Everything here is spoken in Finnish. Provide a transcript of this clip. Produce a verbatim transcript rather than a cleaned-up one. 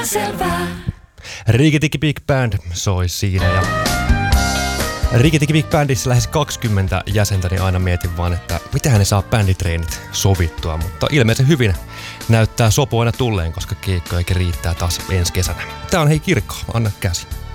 Selvä. Rikki-Tikki Big Band soi siinä ja Rikki-Tikki Big Bandissa lähes kaksikymmentä jäsentä, niin aina mietin vaan, että mitähän ne saa bänditreenit sovittua, mutta ilmeisesti hyvin näyttää sopu aina tulleen, koska keikkojakin riittää taas ensi kesänä. Tää on hei Kirkko, anna käsi.